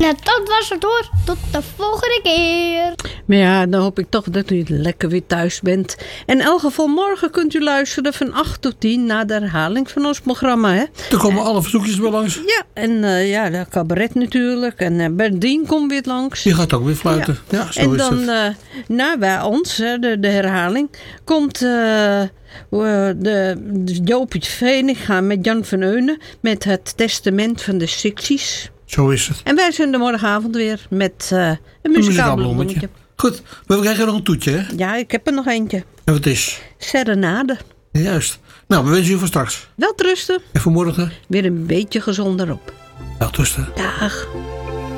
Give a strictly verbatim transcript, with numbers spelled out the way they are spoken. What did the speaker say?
Ja, dat was het hoor. Tot de volgende keer. Maar ja, dan hoop ik toch dat u lekker weer thuis bent. In elk geval morgen kunt u luisteren van acht tot tien naar de herhaling van ons programma. Hè? Er komen alle verzoekjes weer langs. Ja, en uh, ja, de cabaret natuurlijk. En uh, Berdien komt weer langs. Die gaat ook weer fluiten. Ja, ja zo en is dan het. Uh, na bij ons, de, de herhaling, komt uh, de, de Joopie Veninga met Jan van Eunen met het testament van de Sixies. Zo is het. En wij zijn de morgenavond weer met uh, een Een muzikaal muzikaal bloemetje. bloemetje. Goed, maar we krijgen nog een toetje, hè? Ja, ik heb er nog eentje. En wat is? Serenade. Juist. Nou, we wensen u voor straks. Welterusten. En voor morgen? Weer een beetje gezonder op. Welterusten. Dag.